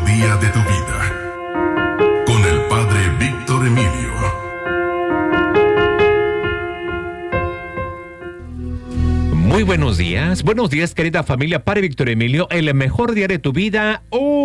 día de tu vida. Con el Padre Víctor Emilio. Muy buenos días querida familia. Padre Víctor Emilio, el mejor día de tu vida,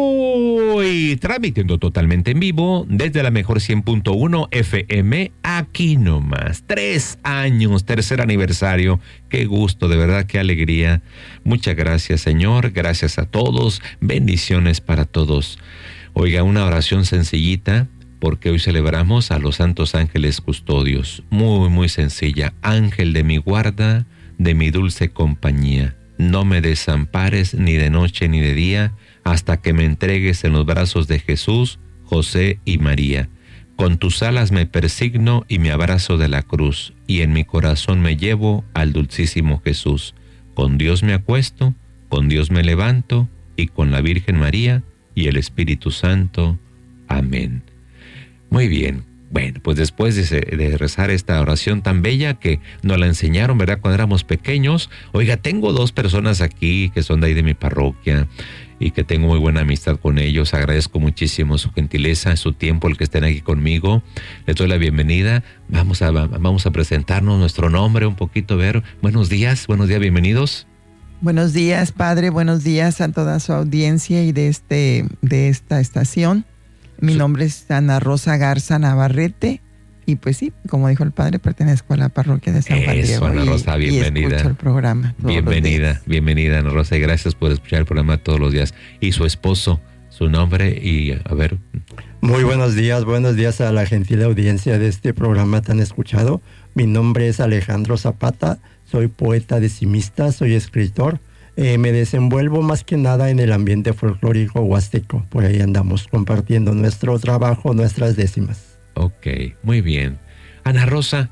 hoy transmitiendo totalmente en vivo desde la mejor 100.1 FM, aquí nomás, 3 años, tercer aniversario, qué gusto, de verdad, qué alegría. Muchas gracias, Señor, gracias a todos, bendiciones para todos. Oiga, una oración sencillita, porque hoy celebramos a los santos ángeles custodios, muy sencilla. Ángel de mi guarda, de mi dulce compañía, no me desampares ni de noche ni de día, hasta que me entregues en los brazos de Jesús, José y María. Con tus alas me persigno y me abrazo de la cruz, y en mi corazón me llevo al dulcísimo Jesús. Con Dios me acuesto, con Dios me levanto, y con la Virgen María y el Espíritu Santo. Amén. Muy bien. Bueno, pues después de rezar esta oración tan bella que nos la enseñaron, ¿verdad?, cuando éramos pequeños. Oiga, tengo 2 personas aquí que son de ahí de mi parroquia y que tengo muy buena amistad con ellos. Agradezco muchísimo su gentileza, su tiempo, el que estén aquí conmigo. Les doy la bienvenida. Vamos a presentarnos nuestro nombre un poquito, ver. Buenos días, bienvenidos. Buenos días, Padre. Buenos días a toda su audiencia y de esta estación. Mi nombre es Ana Rosa Garza Navarrete y pues sí, como dijo el Padre, pertenezco a la parroquia de San Juan Diego. Eso, Ana Rosa, bienvenida. Y escucho el programa Bienvenida, Ana Rosa, y gracias por escuchar el programa todos los días. Y su esposo, su nombre y a ver. Muy buenos días a la gentil audiencia de este programa tan escuchado. Mi nombre es Alejandro Zapata, soy poeta decimista, soy escritor. Me desenvuelvo más que nada en el ambiente folclórico huasteco. Por ahí andamos compartiendo nuestro trabajo, nuestras décimas. Ok, muy bien. Ana Rosa,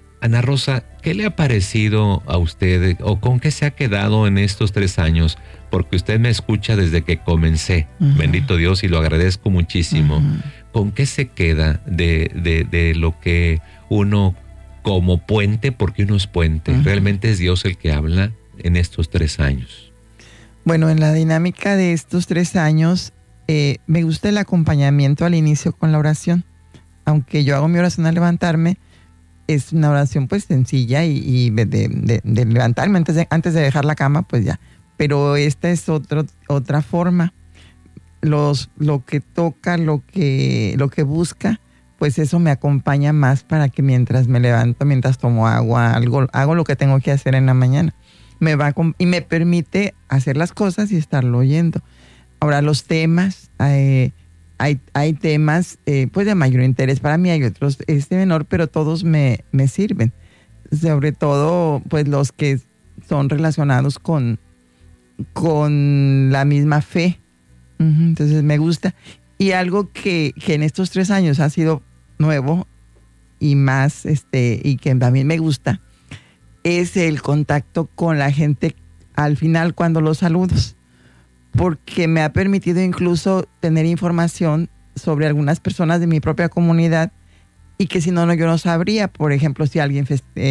¿qué le ha parecido a usted o con qué se ha quedado en estos 3 años? Porque usted me escucha desde que comencé. Uh-huh. Bendito Dios, y lo agradezco muchísimo. Uh-huh. ¿Con qué se queda de lo que uno como puente, porque uno es puente? Uh-huh. ¿Realmente es Dios el que habla en estos 3 años? Bueno, en la dinámica de estos 3 años, me gusta el acompañamiento al inicio con la oración. Aunque yo hago mi oración al levantarme, es una oración pues sencilla y de levantarme antes de dejar la cama, pues ya. Pero esta es otra forma. Lo que toca, lo que busca, pues eso me acompaña más para que mientras me levanto, mientras tomo agua, hago lo que tengo que hacer en la mañana. Y me permite hacer las cosas y estarlo oyendo. Ahora, los temas, hay temas pues de mayor interés para mí, hay otros de menor, pero todos me sirven. Sobre todo, pues los que son relacionados con la misma fe. Entonces me gusta. Y algo que en estos 3 años ha sido nuevo y más, y que también me gusta, es el contacto con la gente al final cuando los saludos, porque me ha permitido incluso tener información sobre algunas personas de mi propia comunidad y que si no yo no sabría. Por ejemplo, si alguien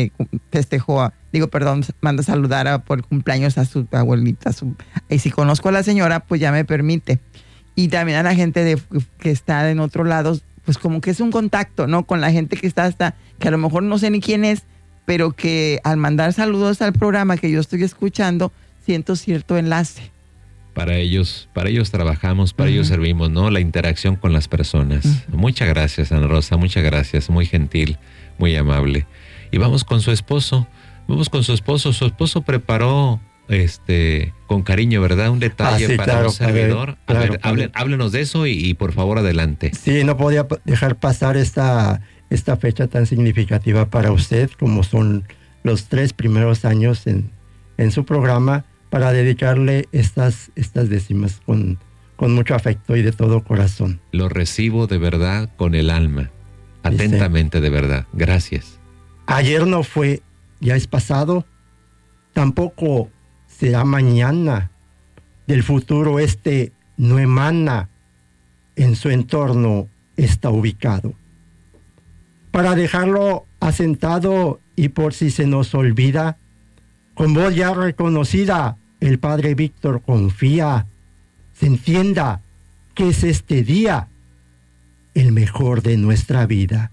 manda a saludar por cumpleaños a su abuelita, y si conozco a la señora, pues ya me permite. Y también a la gente que está en otro lado, pues como que es un contacto, ¿no? Con la gente que está que a lo mejor no sé ni quién es, pero que al mandar saludos al programa que yo estoy escuchando, siento cierto enlace. Para ellos trabajamos, para ellos servimos, ¿no? La interacción con las personas. Muchas gracias, Ana Rosa, muchas gracias, muy gentil, muy amable. Y vamos con su esposo. Su esposo preparó con cariño, ¿verdad? Un detalle para un servidor. Claro, háblenos de eso y por favor adelante. Sí, no podía dejar pasar esta fecha tan significativa para usted, como son los 3 primeros años en su programa, para dedicarle estas décimas con mucho afecto y de todo corazón. Lo recibo de verdad con el alma, atentamente, de verdad. Gracias. Ayer no fue, ya es pasado, tampoco será mañana. Del futuro no emana, en su entorno está ubicado. Para dejarlo asentado y por si se nos olvida, con voz ya reconocida, el Padre Víctor confía, se entienda que es este día el mejor de nuestra vida.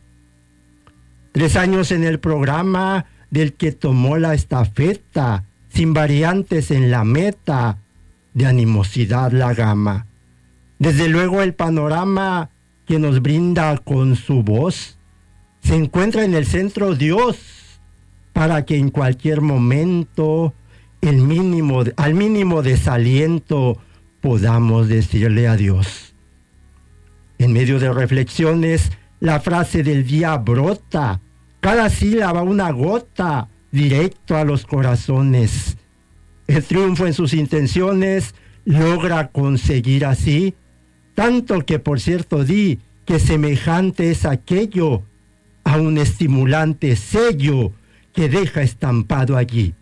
3 años en el programa del que tomó la estafeta, sin variantes en la meta, de animosidad la gama. Desde luego el panorama que nos brinda con su voz, se encuentra en el centro Dios, para que en cualquier momento, al mínimo desaliento, podamos decirle adiós. En medio de reflexiones, la frase del día brota, cada sílaba una gota, directo a los corazones. El triunfo en sus intenciones logra conseguir así, tanto que por cierto di que semejante es aquello a un estimulante sello que deja estampado allí.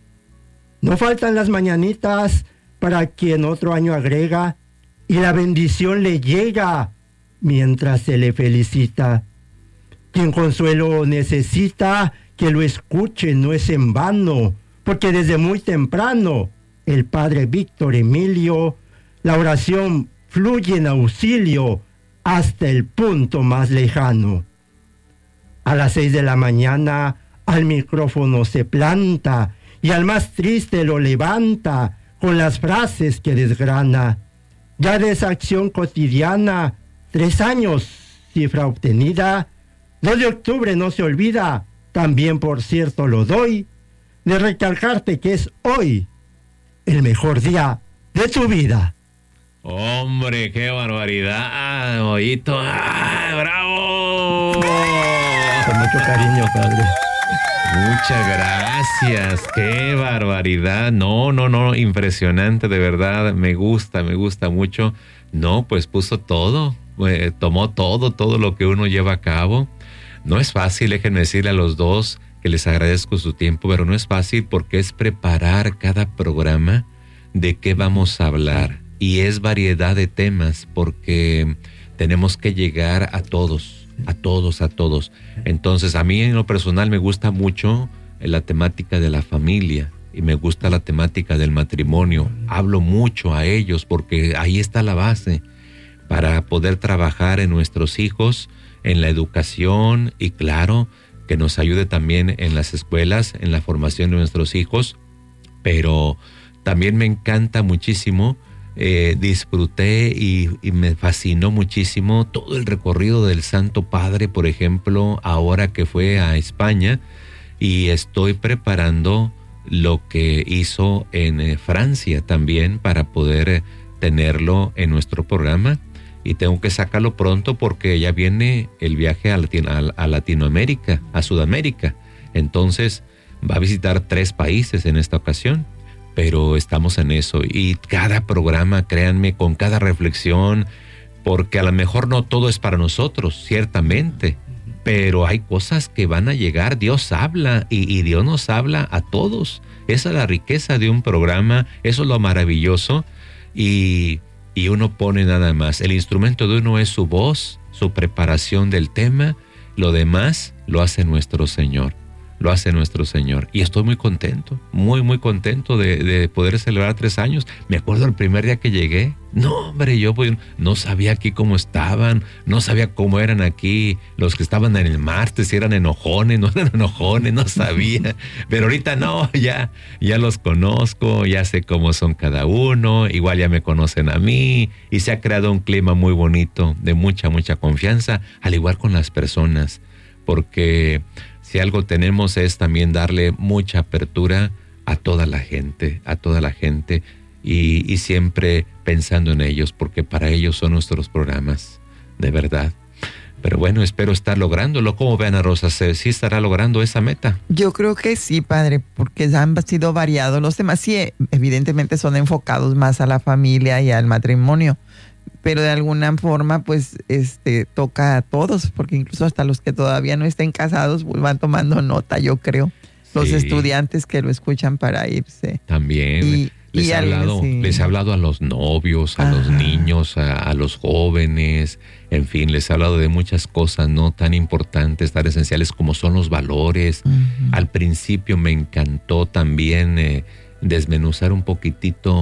No faltan las mañanitas para quien otro año agrega y la bendición le llega mientras se le felicita. Quien consuelo necesita, que lo escuche, no es en vano, porque desde muy temprano el padre Víctor Emilio, la oración fluye en auxilio hasta el punto más lejano. A las 6 de la mañana al micrófono se planta y al más triste lo levanta con las frases que desgrana. Ya de esa acción cotidiana, 3 años, cifra obtenida. 2 de octubre no se olvida, también por cierto lo doy, de recalcarte que es hoy el mejor día de tu vida. Hombre, qué barbaridad, Ollito. ¡Ah, bravo! Con mucho cariño, padre. Muchas gracias, qué barbaridad. No, impresionante, de verdad, me gusta mucho. No, pues puso todo, tomó todo lo que uno lleva a cabo. No es fácil, déjenme decirle a los dos que les agradezco su tiempo, pero no es fácil porque es preparar cada programa de qué vamos a hablar. Y es variedad de temas porque tenemos que llegar a todos. Entonces, a mí en lo personal me gusta mucho la temática de la familia y me gusta la temática del matrimonio. Hablo mucho a ellos porque ahí está la base para poder trabajar en nuestros hijos, en la educación y claro, que nos ayude también en las escuelas, en la formación de nuestros hijos. Pero también me encanta muchísimo. Disfruté y me fascinó muchísimo todo el recorrido del Santo Padre, por ejemplo, ahora que fue a España, y estoy preparando lo que hizo en Francia también para poder tenerlo en nuestro programa, y tengo que sacarlo pronto porque ya viene el viaje a Latinoamérica, a Sudamérica. Entonces va a visitar 3 países en esta ocasión. Pero estamos en eso y cada programa, créanme, con cada reflexión, porque a lo mejor no todo es para nosotros, ciertamente, pero hay cosas que van a llegar. Dios habla y Dios nos habla a todos. Esa es la riqueza de un programa, eso es lo maravilloso y uno pone nada más. El instrumento de uno es su voz, su preparación del tema, lo demás lo hace nuestro Señor. Lo hace nuestro Señor. Y estoy muy contento, muy contento de poder celebrar 3 años. Me acuerdo el primer día que llegué. No, hombre, yo pues, no sabía aquí cómo estaban, no sabía cómo eran aquí los que estaban en el martes, si eran enojones, no eran enojones, no sabía. Pero ahorita no, ya los conozco, ya sé cómo son cada uno, igual ya me conocen a mí y se ha creado un clima muy bonito de mucha confianza, al igual con las personas, porque si algo tenemos es también darle mucha apertura a toda la gente y siempre pensando en ellos, porque para ellos son nuestros programas, de verdad. Pero bueno, espero estar lográndolo. ¿Cómo ven, Ana Rosa? ¿Sí estará logrando esa meta? Yo creo que sí, padre, porque han sido variados los temas. Sí, evidentemente son enfocados más a la familia y al matrimonio, pero de alguna forma pues toca a todos, porque incluso hasta los que todavía no estén casados pues, van tomando nota, yo creo. Los estudiantes que lo escuchan para irse. También les he hablado a los novios, a los niños, a los jóvenes, en fin, les he hablado de muchas cosas no tan importantes, tan esenciales como son los valores. Al principio me encantó también desmenuzar un poquitito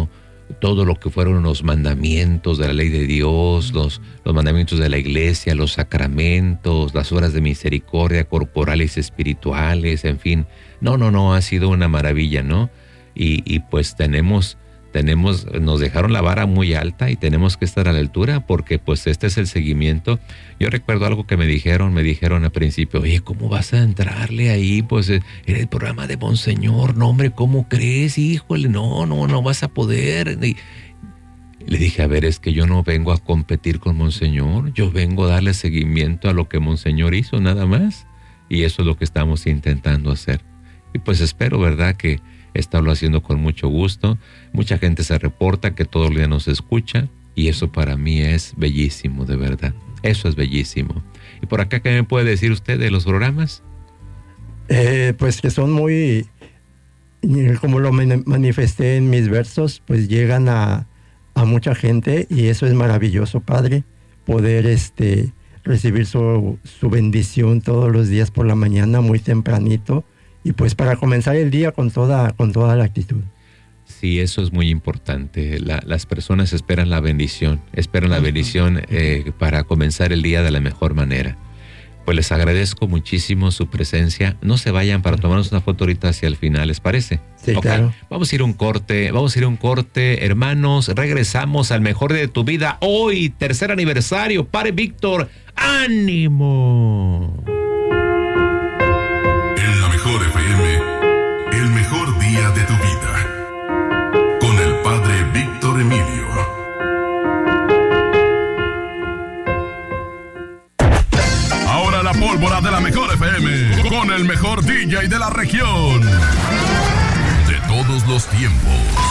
todo lo que fueron los mandamientos de la ley de Dios, los mandamientos de la iglesia, los sacramentos, las horas de misericordia corporales y espirituales, en fin. No, ha sido una maravilla, ¿no? Y pues nos dejaron la vara muy alta y tenemos que estar a la altura porque pues este es el seguimiento. Yo recuerdo algo que me dijeron al principio, oye, ¿cómo vas a entrarle ahí? Pues era el programa de Monseñor, no hombre, ¿cómo crees? Híjole, no vas a poder. Y le dije, a ver, es que yo no vengo a competir con Monseñor, yo vengo a darle seguimiento a lo que Monseñor hizo, nada más. Y eso es lo que estamos intentando hacer. Y pues espero, ¿verdad?, que estarlo haciendo con mucho gusto. Mucha gente se reporta que todo el día nos escucha y eso para mí es bellísimo, de verdad. Eso es bellísimo. ¿Y por acá qué me puede decir usted de los programas? Pues que son muy, como lo manifesté en mis versos, pues llegan a mucha gente y eso es maravilloso, Padre, poder recibir su bendición todos los días por la mañana, muy tempranito, y pues para comenzar el día con toda la actitud. Sí, eso es muy importante. Las personas esperan la bendición, para comenzar el día de la mejor manera. Pues les agradezco muchísimo su presencia. No se vayan para tomarnos una foto ahorita hacia el final, ¿les parece? Sí, okay. Claro. Vamos a ir a un corte, hermanos. Regresamos al mejor día de tu vida. Hoy, tercer aniversario. Padre Víctor, ¡ánimo! En la Mejor FM, el mejor día de tu vida. Con el Padre Víctor Emilio. Ahora la pólvora de la Mejor FM. Con el mejor DJ de la región. De todos los tiempos.